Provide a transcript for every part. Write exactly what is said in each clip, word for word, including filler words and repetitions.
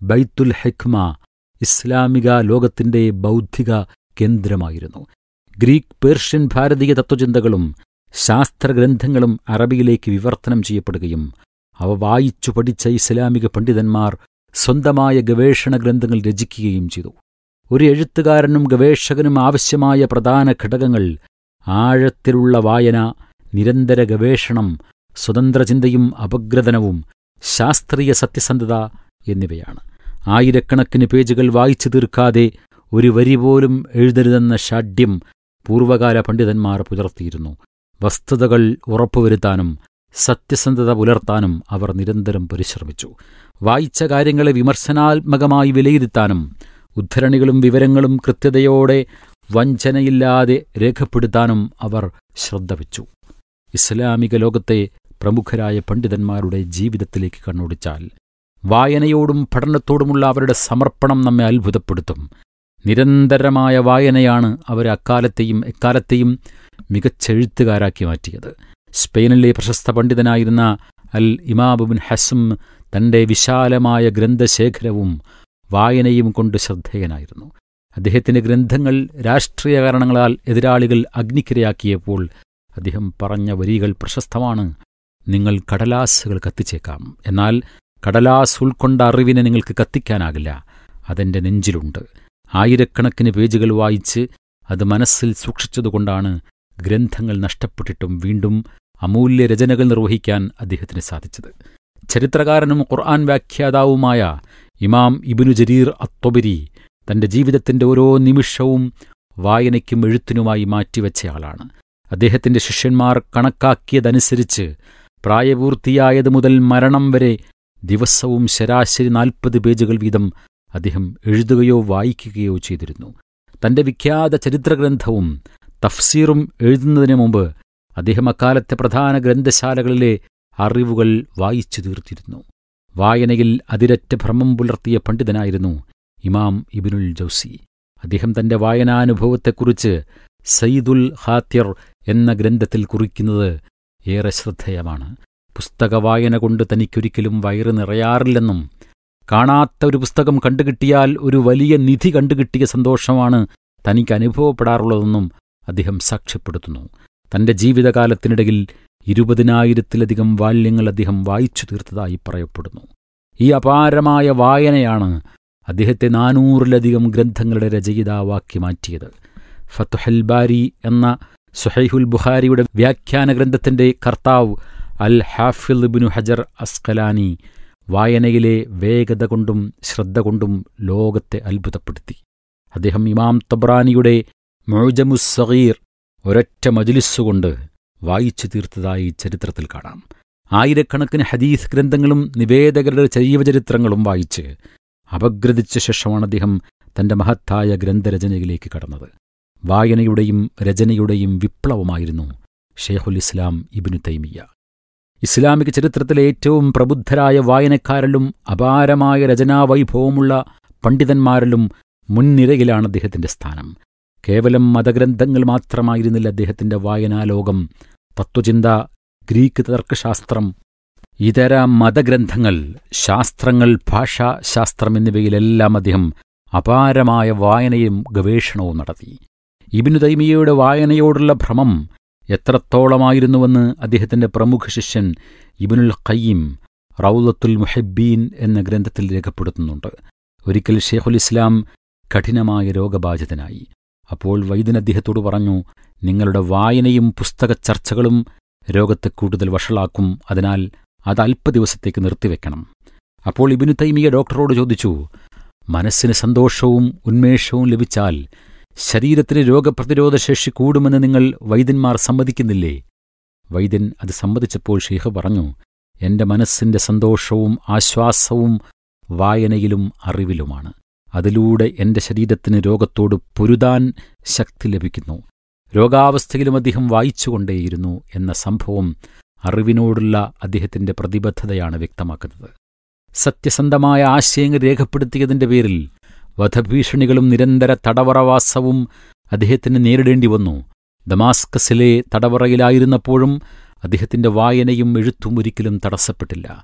ബൈത്തുൽ ഹിക്മ ഇസ്ലാമിക ലോകത്തിന്റെ ബൗദ്ധിക കേന്ദ്രമായിരുന്നു. ഗ്രീക്ക്, പേർഷ്യൻ, ഭാരതീയ തത്വചിന്തകളും ശാസ്ത്രഗ്രന്ഥങ്ങളും അറബിയിലേക്ക് വിവർത്തനം ചെയ്യപ്പെടുകയും അവ വായിച്ചു പഠിച്ച ഇസ്ലാമിക പണ്ഡിതന്മാർ സ്വന്തമായ ഗവേഷണ ഗ്രന്ഥങ്ങൾ രചിക്കുകയും ചെയ്തു. ഒരു എഴുത്തുകാരനും ഗവേഷകനും ആവശ്യമായ പ്രധാന ഘടകങ്ങൾ ആഴത്തിലുള്ള വായന, നിരന്തര ഗവേഷണം, സ്വതന്ത്രചിന്തയും അപഗ്രഥനവും ശാസ്ത്രീയ സത്യസന്ധത എന്നിവയാണ്. ആയിരക്കണക്കിന് പേജുകൾ വായിച്ചു തീർക്കാതെ ഒരു വരി പോലും എഴുതരുതെന്ന ഷാഢ്യം പൂർവകാല പണ്ഡിതന്മാർ പുലർത്തിയിരുന്നു. വസ്തുതകൾ ഉറപ്പുവരുത്താനും സത്യസന്ധത പുലർത്താനും അവർ നിരന്തരം പരിശ്രമിച്ചു. വായിച്ച കാര്യങ്ങളെ വിമർശനാത്മകമായി വിലയിരുത്താനും ഉദ്ധരണികളും വിവരങ്ങളും കൃത്യതയോടെ വഞ്ചനയില്ലാതെ രേഖപ്പെടുത്താനും അവർ ശ്രദ്ധ വച്ചു. ഇസ്ലാമിക ലോകത്തെ പ്രമുഖരായ പണ്ഡിതന്മാരുടെ ജീവിതത്തിലേക്ക് കണ്ണോടിച്ചാൽ വായനയോടും പഠനത്തോടുമുള്ള അവരുടെ സമർപ്പണം നമ്മെ അത്ഭുതപ്പെടുത്തും. നിരന്തരമായ വായനയാണ് അവരെ അക്കാലത്തെയും എക്കാലത്തെയും മികച്ചെഴുത്തുകാരാക്കി മാറ്റിയത്. സ്പെയിനിലെ പ്രശസ്ത പണ്ഡിതനായിരുന്ന അൽ ഇമാം ഇബ്നു ഹസ്ം തന്റെ വിശാലമായ ഗ്രന്ഥശേഖരവും വായനയും കൊണ്ട് ശ്രദ്ധേയനായിരുന്നു. അദ്ദേഹത്തിന്റെ ഗ്രന്ഥങ്ങൾ രാഷ്ട്രീയ കാരണങ്ങളാൽ എതിരാളികൾ അഗ്നിക്കിരയാക്കിയപ്പോൾ അദ്ദേഹം പറഞ്ഞ വരികൾ പ്രശസ്തമാണ്. നിങ്ങൾ കടലാസുകൾ കത്തിച്ചേക്കാം, എന്നാൽ കടലാസ് ഉൾക്കൊണ്ട അറിവിനെ നിങ്ങൾക്ക് കത്തിക്കാനാകില്ല. അതെന്റെ നെഞ്ചിലുണ്ട്. ആയിരക്കണക്കിന് പേജുകൾ വായിച്ച് അത് മനസ്സിൽ സൂക്ഷിച്ചതുകൊണ്ടാണ് ഗ്രന്ഥങ്ങൾ നഷ്ടപ്പെട്ടിട്ടും വീണ്ടും അമൂല്യ രചനകൾ നിർവഹിക്കാൻ അദ്ദേഹത്തിന് സാധിച്ചത്. ചരിത്രകാരനും ഖുർആൻ വ്യാഖ്യാതാവുമായ ഇമാം ഇബ്നു ജരീർ അത്തൊബരി തന്റെ ജീവിതത്തിന്റെ ഓരോ നിമിഷവും വായനയ്ക്കും എഴുത്തിനുമായി മാറ്റിവെച്ചയാളാണ്. അദ്ദേഹത്തിന്റെ ശിഷ്യന്മാർ കണക്കാക്കിയതനുസരിച്ച് പ്രായപൂർത്തിയായത് മുതൽ മരണം വരെ ദിവസവും ശരാശരി നാൽപ്പത് പേജുകൾ വീതം അദ്ദേഹം എഴുതുകയോ വായിക്കുകയോ ചെയ്തിരുന്നു. തന്റെ വിഖ്യാത ചരിത്രഗ്രന്ഥവും തഫ്സീറും എഴുതുന്നതിന് മുമ്പ് അദ്ദേഹം അക്കാലത്തെ പ്രധാന ഗ്രന്ഥശാലകളിലെ അറിവുകൾ വായിച്ചു തീർത്തിരുന്നു. വായനയിൽ അതിരറ്റ ഭ്രമം പുലർത്തിയ പണ്ഡിതനായിരുന്നു ഇമാം ഇബ്നുൽ ജൗസി. അദ്ദേഹം തന്റെ വായനാനുഭവത്തെക്കുറിച്ച് സയ്യിദുൽ ഖാത്തിർ എന്ന ഗ്രന്ഥത്തിൽ കുറിക്കുന്നത് ഏറെ ശ്രദ്ധേയമാണ്. പുസ്തകവായന കൊണ്ട് തനിക്കൊരിക്കലും വയറ് നിറയാറില്ലെന്നും കാണാത്ത ഒരു പുസ്തകം കണ്ടുകിട്ടിയാൽ ഒരു വലിയ നിധി കണ്ടുകിട്ടിയ സന്തോഷമാണ് തനിക്ക് അനുഭവപ്പെടാറുള്ളതെന്നും അദ്ദേഹം സാക്ഷ്യപ്പെടുത്തുന്നു. തന്റെ ജീവിതകാലത്തിനിടയിൽ ഇരുപതിനായിരത്തിലധികം വാല്യങ്ങൾ അദ്ദേഹം വായിച്ചു തീർത്തതായി പറയപ്പെടുന്നു. ഈ അപാരമായ വായനയാണ് അദ്ദേഹത്തെ നാനൂറിലധികം ഗ്രന്ഥങ്ങളുടെ രചയിതാവാക്കി മാറ്റിയത്. ഫത്ഹുൽ ബാരി എന്ന സുഹൈഹുൽ ബുഖാരിയുടെ വ്യാഖ്യാന ഗ്രന്ഥത്തിന്റെ കർത്താവ് അൽ ഹാഫിദ് ഇബ്നു ഹജർ അസ്ഖലാനി വായനയിലെ വേഗത കൊണ്ടും ശ്രദ്ധ കൊണ്ടും ലോകത്തെ അത്ഭുതപ്പെടുത്തി. അദ്ദേഹം ഇമാം തബ്രാനിയുടെ മുഅ്ജമുസ് സഗീർ ഒരൊറ്റ മജ്ലിസുകൊണ്ട് വായിച്ചു തീർത്തതായി ചരിത്രത്തിൽ കാണാം. ആയിരക്കണക്കിന് ഹദീസ് ഗ്രന്ഥങ്ങളും നിവേദകരുടെ ജീവചരിത്രങ്ങളും വായിച്ച് അപഗ്രഥിച്ച ശേഷമാണ് അദ്ദേഹം തന്റെ മഹത്തായ ഗ്രന്ഥരചനയിലേക്ക് കടന്നത്. വായനയുടെയും രചനയുടെയും വിപ്ലവമായിരുന്നു ഷെയ്ഖുൽ ഇസ്ലാം ഇബ്നു തൈമിയ്യ. ഇസ്ലാമിക ചരിത്രത്തിലെ ഏറ്റവും പ്രബുദ്ധരായ വായനക്കാരിലും അപാരമായ രചനാവൈഭവമുള്ള പണ്ഡിതന്മാരിലും മുൻനിരയിലാണ് അദ്ദേഹത്തിന്റെ സ്ഥാനം. കേവലം മതഗ്രന്ഥങ്ങൾ മാത്രമായിരുന്നില്ല അദ്ദേഹത്തിന്റെ വായനാലോകം. തത്വചിന്ത, ഗ്രീക്ക് തർക്കശാസ്ത്രം, ഇതര മതഗ്രന്ഥങ്ങൾ, ശാസ്ത്രങ്ങൾ, ഭാഷാശാസ്ത്രം എന്നിവയിലെല്ലാം അദ്ദേഹം അപാരമായ വായനയും ഗവേഷണവും നടത്തി. ഇബ്നു തൈമിയ്യയുടെ വായനയോടുള്ള ഭ്രമം എത്രത്തോളമായിരുന്നുവെന്ന് അദ്ദേഹത്തിന്റെ പ്രമുഖ ശിഷ്യൻ ഇബ്നുൽ ഖയ്യിം റൗളത്തുൽ മുഹിബ്ബീൻ എന്ന ഗ്രന്ഥത്തിൽ രേഖപ്പെടുത്തുന്നുണ്ട്. ഒരിക്കൽ ഷെയ്ഖുൽ ഇസ്ലാം കഠിനമായ രോഗബാധിതനായി. അപ്പോൾ വൈദ്യൻ അദ്ദേഹത്തോട് പറഞ്ഞു, നിങ്ങളുടെ വായനയും പുസ്തക ചർച്ചകളും രോഗത്തെ കൂടുതൽ വഷളാക്കും, അതിനാൽ അത് അല്പ ദിവസത്തേക്ക് നിർത്തിവെക്കണം. അപ്പോൾ ഇബ്നു തൈമിയ്യ ഡോക്ടറോട് ചോദിച്ചു, മനസ്സിന് സന്തോഷവും ഉന്മേഷവും ലഭിച്ചാൽ ശരീരത്തിന് രോഗപ്രതിരോധശേഷി കൂടുമെന്ന് നിങ്ങൾ വൈദ്യന്മാർ സമ്മതിക്കുന്നില്ലേ? വൈദ്യൻ അത് സമ്മതിച്ചപ്പോൾ ഷെയ്ഖ് പറഞ്ഞു, എന്റെ മനസ്സിന്റെ സന്തോഷവും ആശ്വാസവും വായനയിലും അറിവിലുമാണ്. അതിലൂടെ എന്റെ ശരീരത്തിന് രോഗത്തോട് പൊരുതാൻ ശക്തി ലഭിക്കുന്നു. രോഗാവസ്ഥയിലും അദ്ദേഹം വായിച്ചുകൊണ്ടേയിരുന്നു എന്ന സംഭവം അറിവിനോടുള്ള അദ്ദേഹത്തിന്റെ പ്രതിബദ്ധതയാണ് വ്യക്തമാക്കുന്നത്. സത്യസന്ധമായ ആശയങ്ങൾ രേഖപ്പെടുത്തിയതിന്റെ പേരിൽ വധഭീഷണികളും നിരന്തര തടവറവാസവും അദ്ദേഹത്തിന് നേരിടേണ്ടി വന്നു. ദമാസ്കസിലെ തടവറയിലായിരുന്നപ്പോഴും അദ്ദേഹത്തിന്റെ വായനയും എഴുത്തും ഒരിക്കലും തടസ്സപ്പെട്ടില്ല.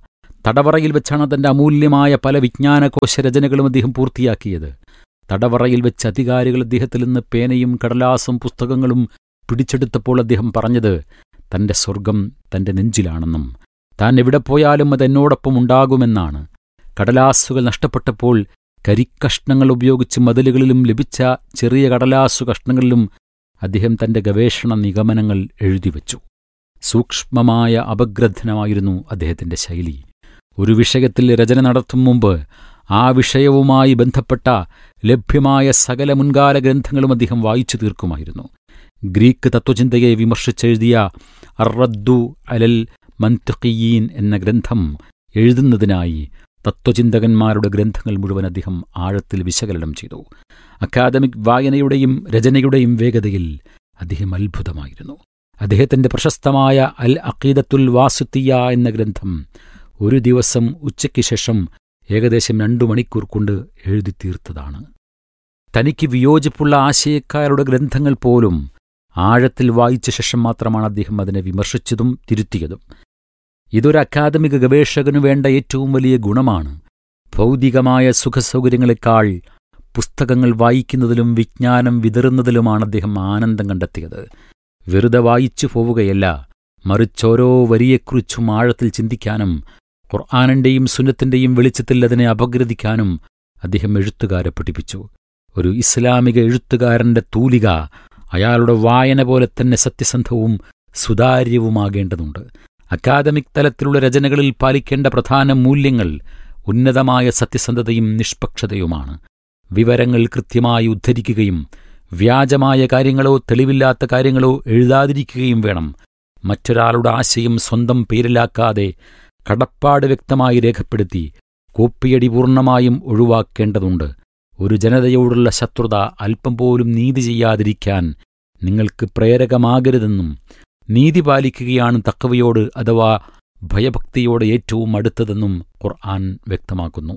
തടവറയിൽ വെച്ചാണ് തന്റെ അമൂല്യമായ പല വിജ്ഞാനകോശ രചനകളും അദ്ദേഹം പൂർത്തിയാക്കിയത്. തടവറയിൽ വെച്ച് അധികാരികൾ അദ്ദേഹത്തിൽ നിന്ന് പേനയും കടലാസും പുസ്തകങ്ങളും പിടിച്ചെടുത്തപ്പോൾ അദ്ദേഹം പറഞ്ഞത് തന്റെ സ്വർഗം തന്റെ നെഞ്ചിലാണെന്നും താൻ എവിടെ പോയാലും അത് എന്നോടൊപ്പം ഉണ്ടാകുമെന്നാണ്. കടലാസുകൾ നഷ്ടപ്പെട്ടപ്പോൾ കരിക്കഷ്ണങ്ങൾ ഉപയോഗിച്ച് മതിലുകളിലും ലഭിച്ച ചെറിയ കടലാസു കഷ്ണങ്ങളിലും അദ്ദേഹം തന്റെ ഗവേഷണ നിഗമനങ്ങൾ എഴുതിവെച്ചു. സൂക്ഷ്മമായ അപഗ്രഥനമായിരുന്നു അദ്ദേഹത്തിന്റെ ശൈലി. ഒരു വിഷയത്തിൽ രചന നടത്തും മുമ്പ് ആ വിഷയവുമായി ബന്ധപ്പെട്ട ലഭ്യമായ സകല മുൻകാല ഗ്രന്ഥങ്ങളും അദ്ദേഹം വായിച്ചു തീർക്കുമായിരുന്നു. ഗ്രീക്ക് തത്വചിന്തയെ വിമർശിച്ചെഴുതിയ അർറദ്ദു അലൽ മൻതിഖിയീൻ എന്ന ഗ്രന്ഥം എഴുതുന്നതിനായി തത്വചിന്തകന്മാരുടെ ഗ്രന്ഥങ്ങൾ മുഴുവൻ അദ്ദേഹം ആഴത്തിൽ വിശകലനം ചെയ്തു. അക്കാദമിക് വായനയുടെയും രചനയുടെയും വേഗതയിൽ അദ്ദേഹം അത്ഭുതമായിരുന്നു. അദ്ദേഹത്തിന്റെ പ്രശസ്തമായ അൽ അഖീദത്തുൽ വാസിത്തിയ എന്ന ഗ്രന്ഥം ഒരു ദിവസം ഉച്ചയ്ക്ക് ശേഷം ഏകദേശം രണ്ടു മണിക്കൂർ കൊണ്ട് എഴുതി തീർത്തതാണ്. തനിക്ക് വിയോജിപ്പുള്ള ആശയക്കാരുടെ ഗ്രന്ഥങ്ങൾ പോലും ആഴത്തിൽ വായിച്ച ശേഷം മാത്രമാണ് അദ്ദേഹം അതിനെ വിമർശിച്ചതും തിരുത്തിയതും. ഇതൊരു അക്കാദമിക ഗവേഷകനു വേണ്ട ഏറ്റവും വലിയ ഗുണമാണ്. ഭൗതികമായ സുഖസൗകര്യങ്ങളെക്കാൾ പുസ്തകങ്ങൾ വായിക്കുന്നതിലും വിജ്ഞാനം വിതറുന്നതിലുമാണ് അദ്ദേഹം ആനന്ദം കണ്ടെത്തിയത്. വെറുതെ വായിച്ചു പോവുകയല്ല, മറിച്ചോരോ വരിയെക്കുറിച്ചും ആഴത്തിൽ ചിന്തിക്കാനും ഖുർആനിന്റെയും സുന്നത്തിന്റെയും വെളിച്ചത്തിൽ അതിനെ അപഗ്രഥിക്കാനും അദ്ദേഹം എഴുത്തുകാരെ പഠിപ്പിച്ചു. ഒരു ഇസ്ലാമിക എഴുത്തുകാരന്റെ തൂലിക അയാളുടെ വായന പോലെ തന്നെ സത്യസന്ധവും സുതാര്യവുമാകേണ്ടതുണ്ട്. അക്കാദമിക് തലത്തിലുള്ള രചനകളിൽ പാലിക്കേണ്ട പ്രധാന മൂല്യങ്ങൾ ഉന്നതമായ സത്യസന്ധതയും നിഷ്പക്ഷതയുമാണ്. വിവരങ്ങൾ കൃത്യമായി ഉദ്ധരിക്കുകയും വ്യാജമായ കാര്യങ്ങളോ തെളിവില്ലാത്ത കാര്യങ്ങളോ എഴുതാതിരിക്കുകയും വേണം. മറ്റൊരാളുടെ ആശയം സ്വന്തം പേരിലാക്കാതെ കടപ്പാട് വ്യക്തമായി രേഖപ്പെടുത്തി കോപ്പിയടി പൂർണ്ണമായും ഒഴിവാക്കേണ്ടതുണ്ട്. ഒരു ജനതയോടുള്ള ശത്രുത അല്പം പോലും നീതി ചെയ്യാതിരിക്കാൻ നിങ്ങൾക്ക് പ്രേരകമാകരുതെന്നും നീതി പാലിക്കുകയാണ് തഖ്വയോട് അഥവാ ഭയഭക്തിയോട് ഏറ്റവും അടുത്തതെന്നും ഖുർആൻ വ്യക്തമാക്കുന്നു.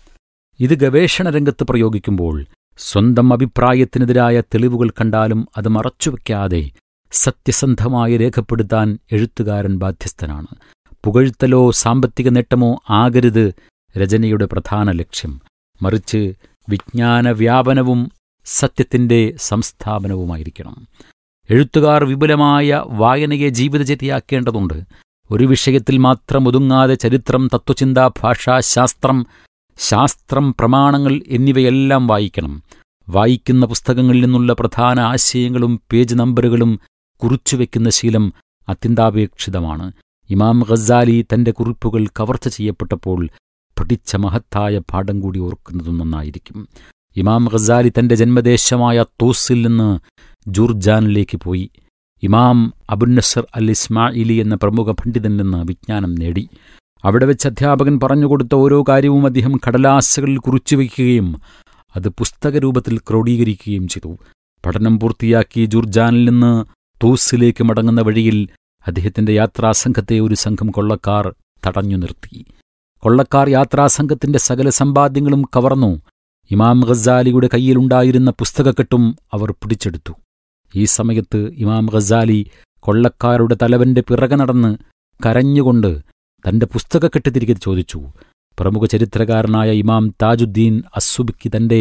ഇത് ഗവേഷണ രംഗത്ത് പ്രയോഗിക്കുമ്പോൾ സ്വന്തം അഭിപ്രായത്തിനെതിരായ തെളിവുകൾ കണ്ടാലും അത് മറച്ചുവെക്കാതെ സത്യസന്ധമായി രേഖപ്പെടുത്താൻ എഴുത്തുകാരൻ ബാധ്യസ്ഥനാണ്. പുകഴ്ത്തലോ സാമ്പത്തിക നേട്ടമോ ആകരുത് രചനയുടെ പ്രധാന ലക്ഷ്യം, മറിച്ച് വിജ്ഞാന വ്യാപനവും സത്യത്തിന്റെ സംസ്ഥാപനവുമായിരിക്കണം. എഴുത്തുകാർ വിപുലമായ വായനയെ ജീവിതചര്യയാക്കേണ്ടതുണ്ട്. ഒരു വിഷയത്തിൽ മാത്രം ഒതുങ്ങാതെ ചരിത്രം, തത്വചിന്ത, ഭാഷാശാസ്ത്രം, ശാസ്ത്രം, പ്രമാണങ്ങൾ എന്നിവയെല്ലാം വായിക്കണം. വായിക്കുന്ന പുസ്തകങ്ങളിൽ നിന്നുള്ള പ്രധാന ആശയങ്ങളും പേജ് നമ്പറുകളും കുറിച്ചുവെക്കുന്ന ശീലം അത്യന്താപേക്ഷിതമാണ്. ഇമാം ഗസാലി തന്റെ കുറിപ്പുകൾ കവർച്ച ചെയ്യപ്പെട്ടപ്പോൾ പഠിച്ച മഹത്തായ പാഠം കൂടി ഓർക്കുന്നതും നന്നായിരിക്കും. ഇമാം ഗസാലി തന്റെ ജന്മദേശമായ തൂസിൽ നിന്ന് ജുർജാനിലേക്ക് പോയി. ഇമാം അബുന്നസർ അൽ ഇസ്മായിലി എന്ന പ്രമുഖ പണ്ഡിതനിൽ നിന്ന് വിജ്ഞാനം നേടി. അവിടെ വെച്ച് അധ്യാപകൻ പറഞ്ഞുകൊടുത്ത ഓരോ കാര്യവും അദ്ദേഹം കടലാസുകളിൽ കുറിച്ചുവെക്കുകയും അത് പുസ്തകരൂപത്തിൽ ക്രോഡീകരിക്കുകയും ചെയ്തു. പഠനം പൂർത്തിയാക്കി ജുർജാനിൽ നിന്ന് തൂസിലേക്ക് മടങ്ങുന്ന വഴിയിൽ അദ്ദേഹത്തിന്റെ യാത്രാസംഘത്തെ ഒരു സംഘം കൊള്ളക്കാർ തടഞ്ഞു നിർത്തി. കൊള്ളക്കാർ യാത്രാസംഘത്തിന്റെ സകല സമ്പാദ്യങ്ങളും കവർന്നു. ഇമാം ഗസാലിയുടെ കയ്യിലുണ്ടായിരുന്ന പുസ്തകക്കെട്ടും അവർ പിടിച്ചെടുത്തു. ഈ സമയത്ത് ഇമാം ഗസാലി കൊള്ളക്കാരുടെ തലവന്റെ പിറകെ നടന്ന് കരഞ്ഞുകൊണ്ട് തന്റെ പുസ്തകക്കെട്ട് തിരികെ ചോദിച്ചു. പ്രമുഖ ചരിത്രകാരനായ ഇമാം താജുദ്ദീൻ അസ്സുബ്കി തന്റെ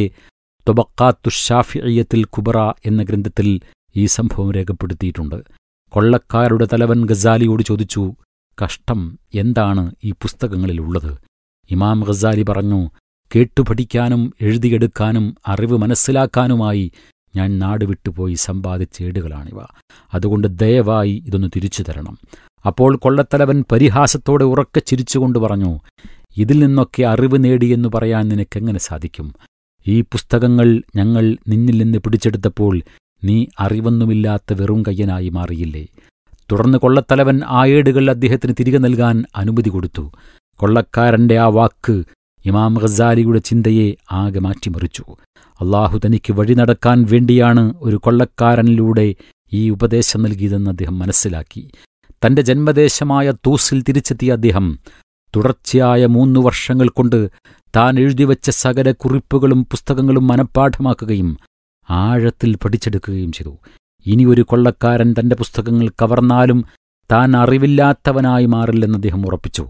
തൊബഖാത്തുഷ്ശാഫിഇയ്യത്തുൽ കുബ്ര എന്ന ഗ്രന്ഥത്തിൽ ഈ സംഭവം രേഖപ്പെടുത്തിയിട്ടുണ്ട്. കൊള്ളക്കാരുടെ തലവൻ ഗസാലിയോട് ചോദിച്ചു, കഷ്ടം, എന്താണ് ഈ പുസ്തകങ്ങളിലുള്ളത്? ഇമാം ഗസാലി പറഞ്ഞു, കേട്ടുപഠിക്കാനും എഴുതിയെടുക്കാനും അറിവ് മനസ്സിലാക്കാനുമായി ഞാൻ നാടുവിട്ടുപോയി സമ്പാദിച്ച ഏടുകളാണിവ. അതുകൊണ്ട് ദയവായി ഇതൊന്ന് തിരിച്ചു തരണം. അപ്പോൾ കൊള്ളത്തലവൻ പരിഹാസത്തോടെ ഉറക്കെ ചിരിച്ചുകൊണ്ട് പറഞ്ഞു, ഇതിൽ നിന്നൊക്കെ അറിവ് നേടിയെന്നു പറയാൻ നിനക്കെങ്ങനെ സാധിക്കും? ഈ പുസ്തകങ്ങൾ ഞങ്ങൾ നിന്നിൽ നിന്ന് പിടിച്ചെടുത്തപ്പോൾ നീ അറിവൊന്നുമില്ലാത്ത വെറും കയ്യനായി മാറിയില്ലേ? തുടർന്ന് കൊള്ളത്തലവൻ ആ ഏടുകൾ അദ്ദേഹത്തിന് തിരികെ നൽകാൻ അനുമതി കൊടുത്തു. കൊള്ളക്കാരന്റെ ആ വാക്ക് ഇമാം ഗസാലിയുടെ ചിന്തയെ ആകെ മാറ്റിമറിച്ചു. അള്ളാഹു തനിക്ക് വഴി നടക്കാൻ വേണ്ടിയാണ് ഒരു കൊള്ളക്കാരനിലൂടെ ഈ ഉപദേശം നൽകിയതെന്ന് അദ്ദേഹം മനസ്സിലാക്കി. തന്റെ ജന്മദേശമായ തൂസിൽ തിരിച്ചെത്തിയ അദ്ദേഹം തുടർച്ചയായ മൂന്നു വർഷങ്ങൾ കൊണ്ട് താൻ എഴുതിവെച്ച സകല കുറിപ്പുകളും പുസ്തകങ്ങളും മനഃപ്പാഠമാക്കുകയും ആഴത്തിൽ പഠിച്ചെടുക്കുകയും ചെയ്തു. ഇനി ഒരു കൊള്ളക്കാരൻ തന്റെ പുസ്തകങ്ങൾ കവർന്നാലും താൻ അറിവില്ലാത്തവനായി മാറില്ലെന്ന് അദ്ദേഹം ഉറപ്പിച്ചു.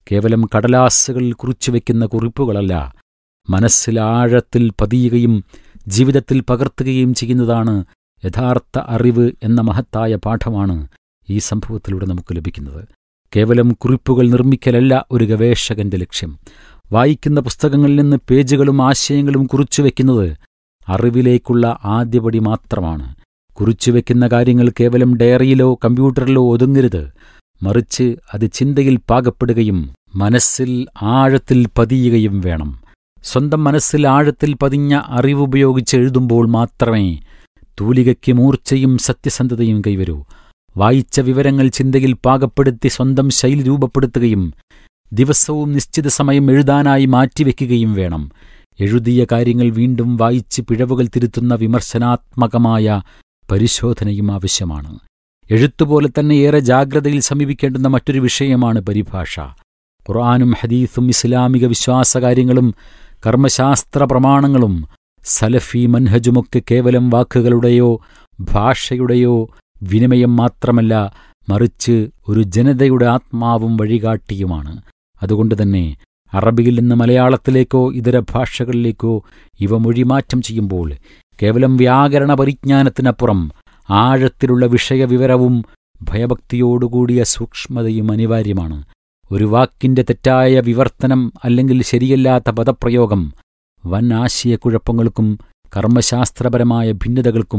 കേവലം കടലാസുകളിൽ കുറിച്ചുവെക്കുന്ന കുറിപ്പുകളല്ല, മനസ്സിൽ ആഴത്തിൽ പതിയുകയും ജീവിതത്തിൽ പകർത്തുകയും ചെയ്യുന്നതാണ് യഥാർത്ഥ അറിവ് എന്ന മഹത്തായ പാഠമാണ് ഈ സംഭവത്തിലൂടെ നമുക്ക് ലഭിക്കുന്നത്. കേവലം കുറിപ്പുകൾ നിർമ്മിക്കലല്ല ഒരു ഗവേഷകന്റെ ലക്ഷ്യം. വായിക്കുന്ന പുസ്തകങ്ങളിൽ നിന്ന് പേജുകളും ആശയങ്ങളും കുറിച്ചുവെക്കുന്നത് അറിവിലേക്കുള്ള ആദ്യപടി മാത്രമാണ്. കുറിച്ചുവെക്കുന്ന കാര്യങ്ങൾ കേവലം ഡയറിയിലോ കമ്പ്യൂട്ടറിലോ ഒതുങ്ങരുത്. മറിച്ച് അത് ചിന്തയിൽ പാകപ്പെടുകയും മനസ്സിൽ ആഴത്തിൽ പതിയുകയും വേണം. സ്വന്തം മനസ്സിൽ ആഴത്തിൽ പതിഞ്ഞ അറിവുപയോഗിച്ച് എഴുതുമ്പോൾ മാത്രമേ തൂലികയ്ക്ക് മൂർച്ചയും സത്യസന്ധതയും കൈവരൂ. വായിച്ച വിവരങ്ങൾ ചിന്തയിൽ പാകപ്പെടുത്തി സ്വന്തം ശൈലി രൂപപ്പെടുത്തുകയും ദിവസവും നിശ്ചിത സമയം എഴുതാനായി മാറ്റിവെക്കുകയും വേണം. എഴുതിയ കാര്യങ്ങൾ വീണ്ടും വായിച്ച് പിഴവുകൾ തിരുത്തുന്ന വിമർശനാത്മകമായ പരിശോധനയും ആവശ്യമാണ്. എഴുത്തുപോലെ തന്നെ ഏറെ ജാഗ്രതയിൽ സമീപിക്കേണ്ടുന്ന മറ്റൊരു വിഷയമാണ് പരിഭാഷ. ഖുർആനും ഹദീസും ഇസ്ലാമിക വിശ്വാസകാര്യങ്ങളും കർമ്മശാസ്ത്ര പ്രമാണങ്ങളും സലഫി മൻഹജുമൊക്കെ കേവലം വാക്കുകളുടെയോ ഭാഷയുടെയോ വിനിമയം മാത്രമല്ല, മറിച്ച് ഒരു ജനതയുടെ ആത്മാവും വഴികാട്ടിയുമാണ്. അതുകൊണ്ടുതന്നെ അറബിയിൽ നിന്ന് മലയാളത്തിലേക്കോ ഇതര ഭാഷകളിലേക്കോ ഇവ മൊഴിമാറ്റം ചെയ്യുമ്പോൾ കേവലം വ്യാകരണ പരിജ്ഞാനത്തിനപ്പുറം ആഴത്തിലുള്ള വിഷയവിവരവും ഭയഭക്തിയോടുകൂടിയ സൂക്ഷ്മതയും അനിവാര്യമാണ്. ഒരു വാക്കിന്റെ തെറ്റായ വിവർത്തനം അല്ലെങ്കിൽ ശരിയല്ലാത്ത പദപ്രയോഗം വൻ ആശയക്കുഴപ്പങ്ങൾക്കും കർമ്മശാസ്ത്രപരമായ ഭിന്നതകൾക്കും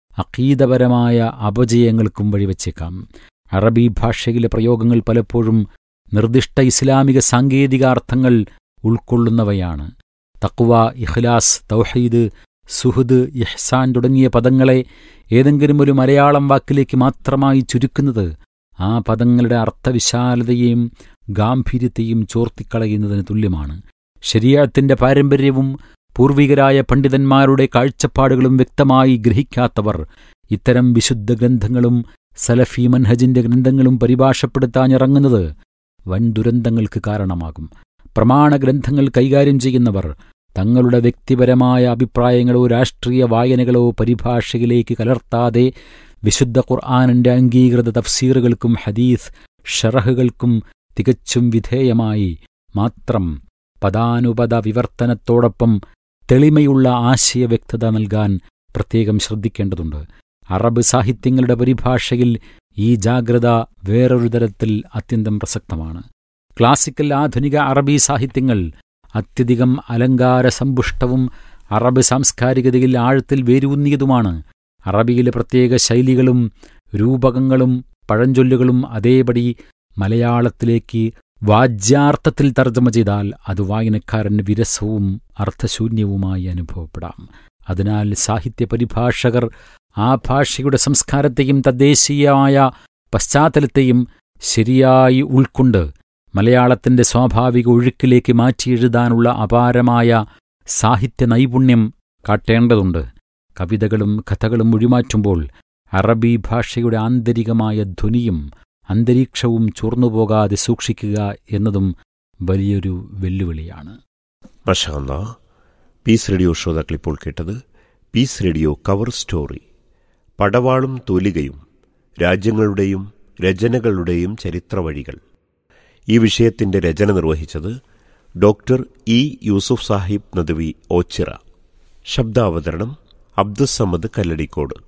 അഖീദപരമായ അപജയങ്ങൾക്കും വഴിവെച്ചേക്കാം. അറബി ഭാഷയിലെ പ്രയോഗങ്ങൾ പലപ്പോഴും നിർദ്ദിഷ്ട ഇസ്ലാമിക സാങ്കേതികാർത്ഥങ്ങൾ ഉൾക്കൊള്ളുന്നവയാണ്. തഖ്വ, ഇഖ്ലാസ്, തൗഹീദ്, സുഹദ്, ഇഹ്സാൻ തുടങ്ങിയ പദങ്ങളെ ഏതെങ്കിലും ഒരു മലയാളം വാക്കിലേക്ക് മാത്രമായി ചുരുക്കുന്നത് ആ പദങ്ങളുടെ അർത്ഥവിശാലതയെയും ഗാംഭീര്യത്തെയും ചോർത്തിക്കളയുന്നതിന് തുല്യമാണ്. ശരീഅത്തിന്റെ പാരമ്പര്യവും പൂർവികരായ പണ്ഡിതന്മാരുടെ കാഴ്ചപ്പാടുകളും വ്യക്തമായി ഗ്രഹിക്കാത്തവർ ഇത്തരം വിശുദ്ധ ഗ്രന്ഥങ്ങളും സലഫി മൻഹജിന്റെ ഗ്രന്ഥങ്ങളും പരിഭാഷപ്പെടുത്താനിറങ്ങുന്നത് വൻ ദുരന്തങ്ങൾക്ക് കാരണമാകും. പ്രമാണഗ്രന്ഥങ്ങൾ കൈകാര്യം ചെയ്യുന്നവർ തങ്ങളുടെ വ്യക്തിപരമായ അഭിപ്രായങ്ങളോ രാഷ്ട്രീയ വായനകളോ പരിഭാഷയിലേക്ക് കലർത്താതെ വിശുദ്ധ ഖുർആനിന്റെ അംഗീകൃത തഫ്സീറുകൾക്കും ഹദീസ് ഷറഹുകൾക്കും തികച്ചും വിധേയമായി മാത്രം പദാനുപദ വിവർത്തനത്തോടൊപ്പം തെളിമയുള്ള ആശയവ്യക്തത നൽകാൻ പ്രത്യേകം ശ്രദ്ധിക്കേണ്ടതുണ്ട്. അറബ് സാഹിത്യങ്ങളുടെ പരിഭാഷയിൽ ഈ ജാഗ്രത വേറൊരു തരത്തിൽ അത്യന്തം പ്രസക്തമാണ്. ക്ലാസിക്കൽ ആധുനിക അറബി സാഹിത്യങ്ങൾ അത്യധികം അലങ്കാരസമ്പുഷ്ടവും അറബ് സാംസ്കാരികതയിൽ ആഴത്തിൽ വേരൂന്നിയതുമാണ്. അറബിയിലെ പ്രത്യേക ശൈലികളും രൂപകങ്ങളും പഴഞ്ചൊല്ലുകളും അതേപടി മലയാളത്തിലേക്ക് വാജ്യാർത്ഥത്തിൽ തർജ്ജമ ചെയ്താൽ അത് വായനക്കാരന് വിരസവും അർത്ഥശൂന്യവുമായി അനുഭവപ്പെടാം. അതിനാൽ സാഹിത്യ പരിഭാഷകർ ആ ഭാഷയുടെ സംസ്കാരത്തെയും തദ്ദേശീയമായ പശ്ചാത്തലത്തെയും ശരിയായി ഉൾക്കൊണ്ട് മലയാളത്തിന്റെ സ്വാഭാവിക ഒഴുക്കിലേക്ക് മാറ്റിയെഴുതാനുള്ള അപാരമായ സാഹിത്യ നൈപുണ്യം കാട്ടേണ്ടതുണ്ട്. കവിതകളും കഥകളും മൊഴിമാറ്റുമ്പോൾ അറബി ഭാഷയുടെ ആന്തരികമായ ധ്വനിയും അന്തരീക്ഷവും ചോർന്നുപോകാതെ സൂക്ഷിക്കുക എന്നതും വലിയൊരു വെല്ലുവിളിയാണ്. മാഷാ അല്ലാഹ്. പീസ് റേഡിയോ ശ്രോതാക്കൾ ഇപ്പോൾ കേട്ടത് പീസ് റേഡിയോ കവർ സ്റ്റോറി, പടവാളും തൂലികയും രാജ്യങ്ങളുടെയും രചനകളുടെയും ചരിത്രവഴികൾ. ഈ വിഷയത്തിന്റെ രചന നിർവഹിച്ചത് ഡോക്ടർ ഇ യൂസുഫ് സാഹിബ് നദ്വി ഓച്ചിറ. ശബ്ദാവതരണം അബ്ദുസ്സമദ് കല്ലടിക്കോട്.